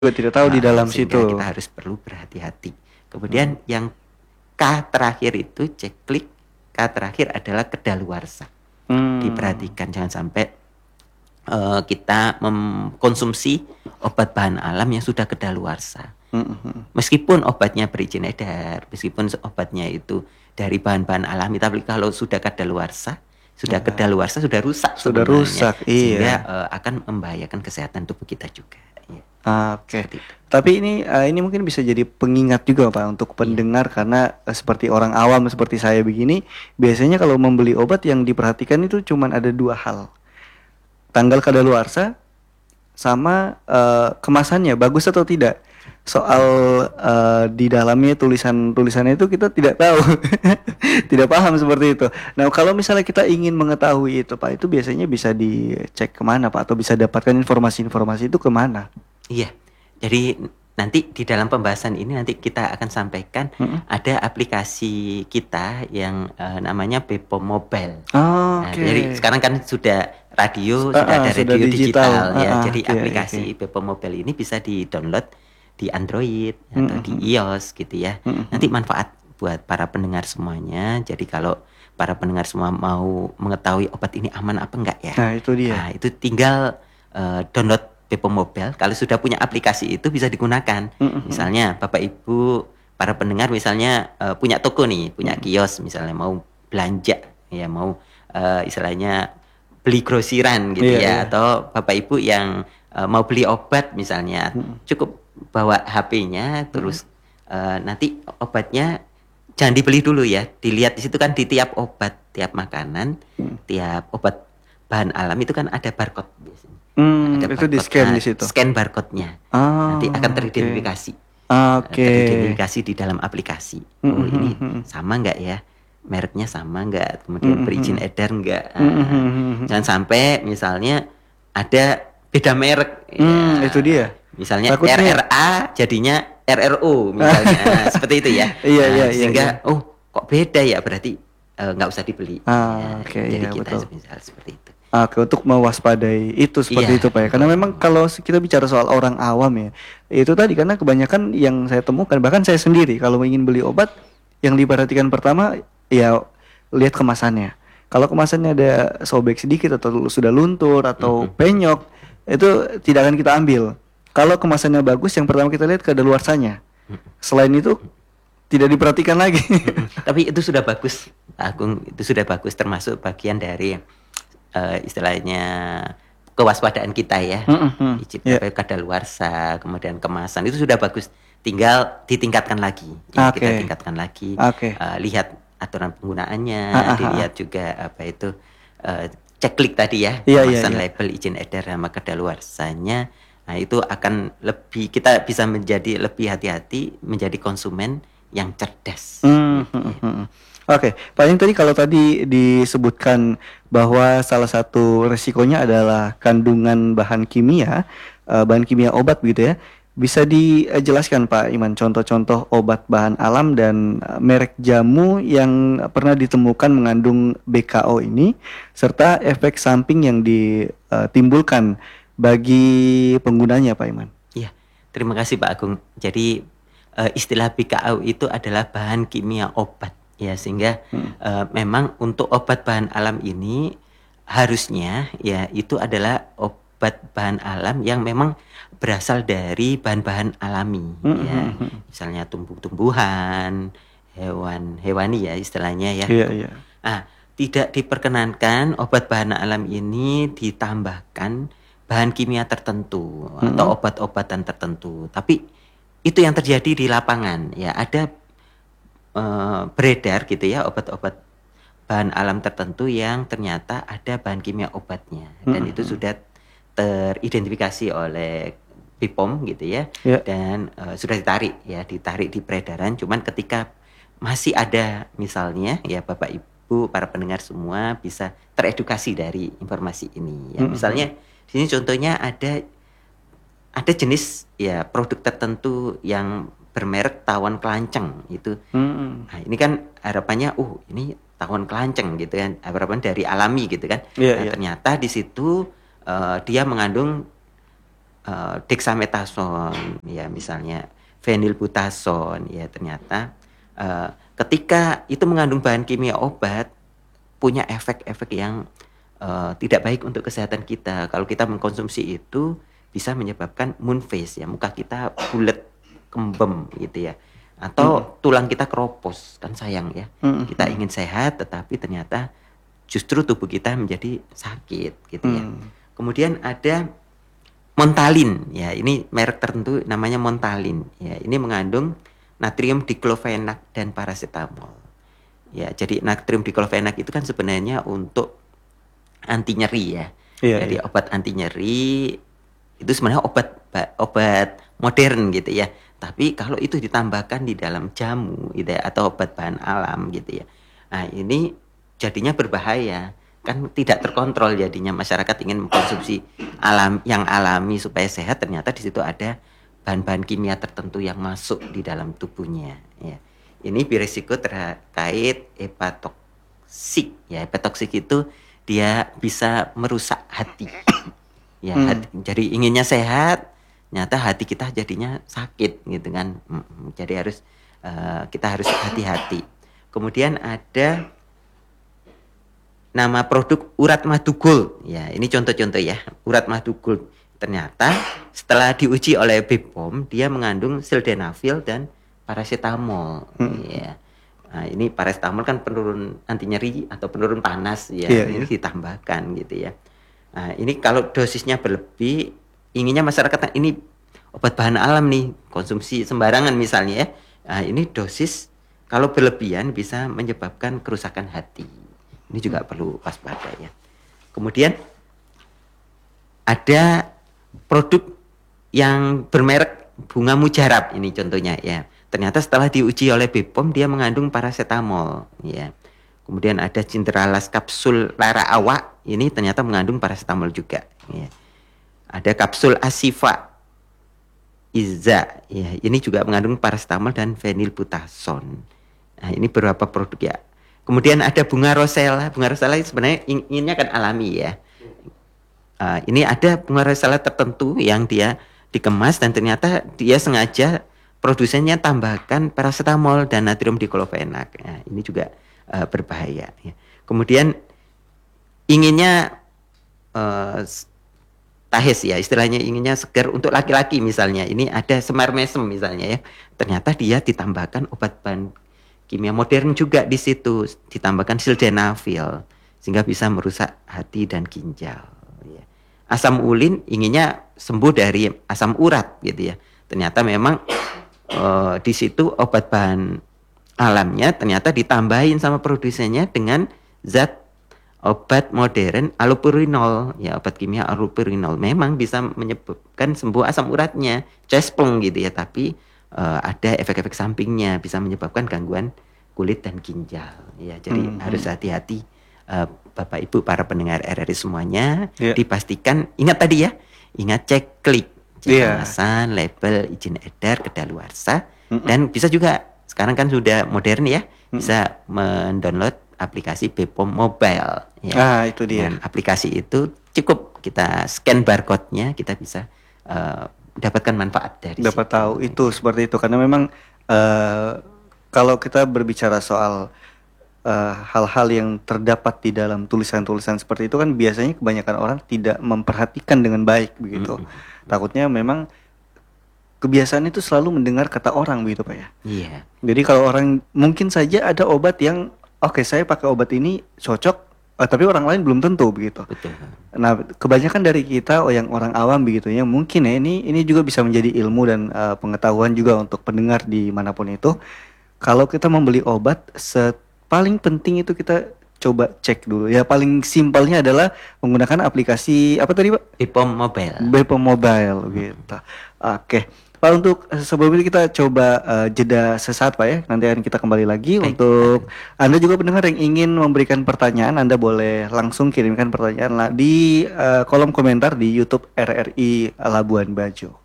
juga tidak tahu di dalam Sehingga situ. kita harus perlu berhati-hati. Kemudian yang K terakhir itu cek klik, K terakhir adalah kedaluarsa. Diperhatikan jangan sampai kita mengkonsumsi obat bahan alam yang sudah kedaluarsa. Meskipun obatnya berizin edar, meskipun obatnya itu dari bahan-bahan alami, tapi kalau sudah kedaluarsa, sudah rusak Sudah sebenarnya, rusak, sehingga iya. akan membahayakan kesehatan tubuh kita juga. Ya, Oke. seperti itu. Tapi ini mungkin bisa jadi pengingat juga Pak untuk Iya. pendengar karena seperti orang awam seperti saya begini, biasanya kalau membeli obat yang diperhatikan itu cuman ada dua hal. Tanggal kadaluarsa sama kemasannya bagus atau tidak. Soal di dalamnya tulisannya itu kita tidak tahu. Tidak paham seperti itu. Nah, kalau misalnya kita ingin mengetahui itu Pak, itu biasanya bisa dicek kemana Pak atau bisa dapatkan informasi-informasi itu kemana? Iya. Jadi nanti di dalam pembahasan ini nanti kita akan sampaikan ada aplikasi kita yang namanya Bepom Mobile. Nah, Oke. jadi sekarang kan sudah radio, sudah ada Sudah radio digital ya. Jadi oke, aplikasi Bepom Mobile ini bisa di-download di Android atau di iOS gitu ya. Nanti manfaat buat para pendengar semuanya. Jadi kalau para pendengar semua mau mengetahui obat ini aman apa enggak ya. Nah, itu dia. Nah, itu tinggal download Bepom Mobile. Kalau sudah punya aplikasi itu bisa digunakan. Misalnya Bapak Ibu para pendengar misalnya punya toko nih, punya kios misalnya mau belanja ya, mau istilahnya beli grosiran gitu ya, atau Bapak Ibu yang mau beli obat misalnya, cukup bawa HP-nya terus nanti obatnya jangan dibeli dulu ya, dilihat di situ kan di tiap obat, tiap makanan, tiap obat bahan alam itu kan ada barcode biasanya. Ada Itu di scan di situ. Scan barcode-nya. Nanti akan teridentifikasi. Teridentifikasi di dalam aplikasi. Oh, ini sama nggak ya? Mereknya sama nggak? Kemudian berizin edar nggak? Jangan sampai misalnya ada beda merek. Itu dia. Misalnya Takutnya RRA jadinya RRO misalnya. Seperti itu ya. Iya. Sehingga kok beda ya, berarti nggak usah dibeli. Jadi Iya, kita betul. misal seperti itu. Oke, untuk mewaspadai itu seperti itu Pak ya. Karena memang kalau kita bicara soal orang awam ya, itu tadi karena kebanyakan yang saya temukan bahkan saya sendiri kalau ingin beli obat yang diperhatikan pertama ya lihat kemasannya. Kalau kemasannya ada sobek sedikit atau sudah luntur atau penyok, itu tidak akan kita ambil. Kalau kemasannya bagus, yang pertama kita lihat kadaluarsanya. Selain itu tidak diperhatikan lagi. Tapi itu sudah bagus, Pak Agung, itu sudah bagus, termasuk bagian dari istilahnya kewaspadaan kita ya. Kadaluarsa, kemudian kemasan itu sudah bagus. Tinggal ditingkatkan lagi. Ya, kita tingkatkan lagi. Lihat aturan penggunaannya, dilihat juga apa itu cek klik tadi ya, kemasan, label, izin edar sama kadaluarsanya. Nah, itu akan lebih, kita bisa menjadi lebih hati-hati, menjadi konsumen yang cerdas. Oke, paling kalau tadi disebutkan bahwa salah satu resikonya adalah kandungan bahan kimia obat begitu ya. Bisa dijelaskan Pak Iman contoh-contoh obat bahan alam dan merek jamu yang pernah ditemukan mengandung BKO ini serta efek samping yang ditimbulkan bagi penggunanya Pak Iman. Iya, terima kasih Pak Agung. Jadi istilah BKO itu adalah bahan kimia obat. Ya, sehingga memang untuk obat bahan alam ini harusnya ya itu adalah obat bahan alam yang memang berasal dari bahan-bahan alami ya. Misalnya tumbuh-tumbuhan, hewan-hewani ya istilahnya ya. Nah, tidak diperkenankan obat bahan alam ini ditambahkan bahan kimia tertentu atau obat-obatan tertentu. Tapi itu yang terjadi di lapangan ya, ada beredar gitu ya obat-obat bahan alam tertentu yang ternyata ada bahan kimia obatnya dan itu sudah teridentifikasi oleh Bepom gitu ya, dan sudah ditarik di peredaran. Cuman ketika masih ada misalnya ya, Bapak Ibu para pendengar semua bisa teredukasi dari informasi ini ya. Misalnya di sini contohnya ada jenis ya produk tertentu yang bermerek tawon kelanceng itu. Nah, ini kan harapannya ini tawon kelanceng gitu kan, harapan dari alami gitu kan. Ternyata di situ dia mengandung dexamethasone ya misalnya phenylbutazone ya ternyata ketika itu mengandung bahan kimia obat punya efek-efek yang tidak baik untuk kesehatan kita. Kalau kita mengkonsumsi itu bisa menyebabkan moon face ya, muka kita bulat kembem gitu ya. Atau tulang kita keropos, kan sayang ya. Kita ingin sehat tetapi ternyata justru tubuh kita menjadi sakit gitu ya. Kemudian ada Montalin ya, ini merek tertentu namanya Montalin ya. Ini mengandung natrium diklofenak dan paracetamol. Ya, jadi natrium diklofenak itu kan sebenarnya untuk anti nyeri ya. Iya, Jadi iya. obat anti nyeri itu sebenarnya obat modern gitu ya. Tapi kalau itu ditambahkan di dalam jamu gitu ya, atau obat bahan alam gitu ya. Nah, ini jadinya berbahaya. Kan tidak terkontrol jadinya masyarakat ingin mengkonsumsi yang alami supaya sehat, ternyata di situ ada bahan-bahan kimia tertentu yang masuk di dalam tubuhnya ya. Ini berisiko terkait hepatotoksik ya. Hepatotoksik itu dia bisa merusak hati. Ya, jadi inginnya sehat, ternyata hati kita jadinya sakit gitu kan. Jadi kita harus hati-hati. Kemudian ada nama produk urat madu gold. Ya, ini contoh-contoh ya. Urat madu gold. Ternyata setelah diuji oleh BPOM, dia mengandung sildenafil dan paracetamol. Ya. Nah, ini paracetamol kan penurun anti nyeri atau penurun panas ya, ini ditambahkan gitu ya. Nah, ini kalau dosisnya berlebih, inginnya masyarakat ini obat bahan alam nih, konsumsi sembarangan misalnya ya. Nah, ini dosis kalau berlebihan bisa menyebabkan kerusakan hati. Ini juga perlu waspada ya. Kemudian ada produk yang bermerek bunga mujarab, ini contohnya ya. Ternyata setelah diuji oleh BPOM dia mengandung paracetamol ya. Kemudian ada Cintralas kapsul lara awak, ini ternyata mengandung paracetamol juga ya. Ada kapsul Asifa Iza ya, ini juga mengandung paracetamol dan phenylbutazone. Nah, ini beberapa produk ya. Kemudian ada bunga rosella. Bunga rosella sebenarnya inginnya kan alami ya. Ini ada bunga rosella tertentu yang dia dikemas dan ternyata dia sengaja produsennya tambahkan paracetamol dan natrium diklofenak. Nah, ini juga berbahaya. Ya. Kemudian inginnya tahes ya, istilahnya inginnya segar untuk laki-laki misalnya. Ini ada semar mesem misalnya ya. Ternyata dia ditambahkan obat bahan kimia modern juga di situ, ditambahkan sildenafil sehingga bisa merusak hati dan ginjal. Ya. Asam ulin inginnya sembuh dari asam urat gitu ya. Ternyata memang di situ obat bahan alamnya ternyata ditambahin sama produsennya dengan zat obat modern allopurinol ya, obat kimia allopurinol memang bisa menyebabkan sembuh asam uratnya, cespleng gitu ya, tapi ada efek-efek sampingnya, bisa menyebabkan gangguan kulit dan ginjal ya. Jadi harus hati-hati Bapak Ibu para pendengar RRI semuanya, dipastikan ingat tadi ya, ingat cek klik kemasan, label, izin edar, kedaluarsa, dan bisa juga sekarang kan sudah modern ya, bisa mendownload aplikasi BPOM Mobile. Ya. Itu dia. Dan aplikasi itu cukup kita scan barcode-nya, kita bisa dapatkan manfaat dari dapat situ. Tahu itu seperti itu karena memang kalau kita berbicara soal hal-hal yang terdapat di dalam tulisan-tulisan seperti itu kan biasanya kebanyakan orang tidak memperhatikan dengan baik begitu. Takutnya memang kebiasaan itu selalu mendengar kata orang begitu Pak ya. Iya. Jadi kalau orang mungkin saja ada obat yang oke, saya pakai obat ini cocok, tapi orang lain belum tentu begitu. Betul. Nah, kebanyakan dari kita yang orang awam begitu ya, mungkin ya ini juga bisa menjadi ilmu dan pengetahuan juga untuk pendengar dimanapun itu. Kalau kita membeli obat, paling penting itu kita coba cek dulu. Ya paling simpelnya adalah menggunakan aplikasi apa tadi Pak? BPOM Mobile. BPOM Mobile gitu. Oke. Pak, untuk sebelum itu kita coba jeda sesaat Pak ya. Nanti akan kita kembali lagi. Baik. Untuk Anda juga pendengar yang ingin memberikan pertanyaan, Anda boleh langsung kirimkan pertanyaan di kolom komentar di YouTube RRI Labuan Bajo.